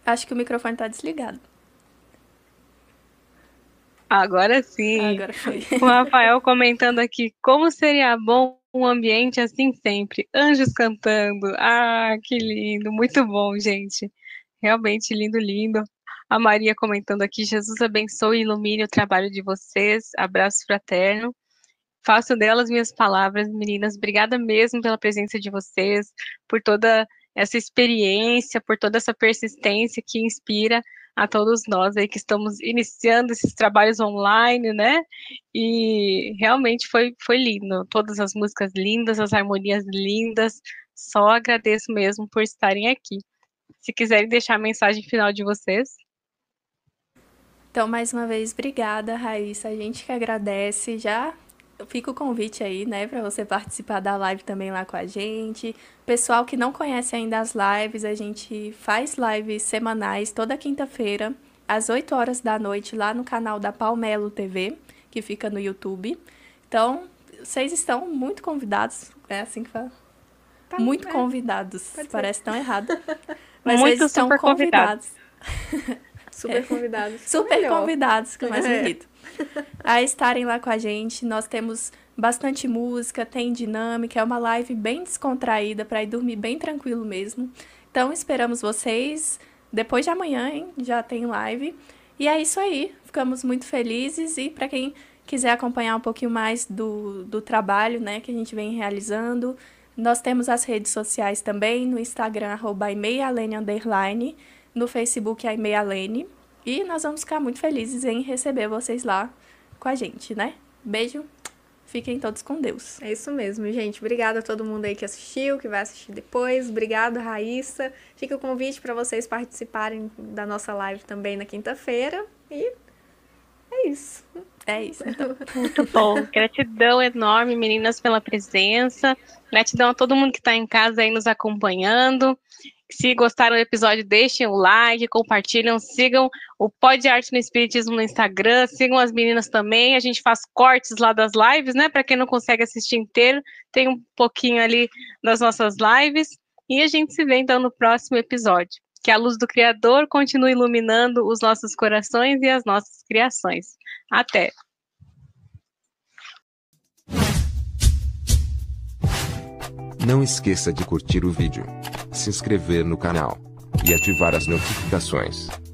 Acho que o microfone tá desligado. Agora sim. Agora foi. O Rafael comentando aqui como seria bom um ambiente assim sempre. Anjos cantando. Ah, que lindo. Muito bom, gente. Realmente lindo, lindo. A Maria comentando aqui, Jesus abençoe e ilumine o trabalho de vocês. Abraço fraterno. Faço delas minhas palavras, meninas. Obrigada mesmo pela presença de vocês, por toda essa experiência, por toda essa persistência que inspira a todos nós aí que estamos iniciando esses trabalhos online, né? E realmente foi lindo. Todas as músicas lindas, as harmonias lindas. Só agradeço mesmo por estarem aqui. Se quiserem deixar a mensagem final de vocês. Então, mais uma vez, obrigada, Raíssa. A gente que agradece. Já fica o convite aí, né, para você participar da live também lá com a gente. Pessoal que não conhece ainda as lives, a gente faz lives semanais toda quinta-feira, às 8 horas da noite, lá no canal da Palmelo TV, que fica no YouTube. Então, vocês estão muito convidados. É assim que fala? Tá, Muito convidados. pode ser. Parece tão errado. Mas vocês Muito estão super convidados. convidados. Super convidados. Super Melhor. convidados, que é mais bonito. A estarem lá com a gente. Nós temos bastante música, tem dinâmica, é uma live bem descontraída para ir dormir bem tranquilo mesmo. Então esperamos vocês depois de amanhã, hein? Já tem live. E é isso aí. Ficamos muito felizes e para quem quiser acompanhar um pouquinho mais do trabalho, né, que a gente vem realizando, nós temos as redes sociais também, no Instagram, @imeialene_, no Facebook, a Imeialene. E nós vamos ficar muito felizes em receber vocês lá com a gente, né? Beijo, fiquem todos com Deus. É isso mesmo, gente. Obrigada a todo mundo aí que assistiu, que vai assistir depois. Obrigado, Raíssa. Fica o convite para vocês participarem da nossa live também na quinta-feira. E é isso. É isso, então. Muito bom. Gratidão enorme, meninas, pela presença. Gratidão a todo mundo que está em casa aí nos acompanhando. Se gostaram do episódio, deixem o like, compartilham, sigam o Pod Arte no Espiritismo no Instagram, sigam as meninas também. A gente faz cortes lá das lives, né? Para quem não consegue assistir inteiro, tem um pouquinho ali das nossas lives. E a gente se vê então no próximo episódio. Que a luz do Criador continue iluminando os nossos corações e as nossas criações. Até! Não esqueça de curtir o vídeo, se inscrever no canal e ativar as notificações.